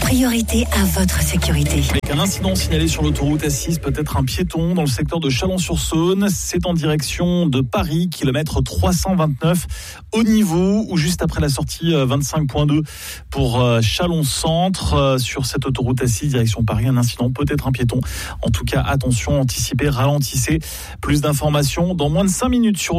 priorité à votre sécurité. Avec un incident signalé sur l'autoroute A6, peut-être un piéton dans le secteur de Chalon-sur-Saône. C'est en direction de Paris, kilomètre 329, au niveau ou juste après la sortie 25.2 pour Chalon-Centre. Sur cette autoroute A6, direction Paris, un incident, peut-être un piéton. En tout cas, attention, anticipez, ralentissez. Plus d'informations dans moins de 5 minutes sur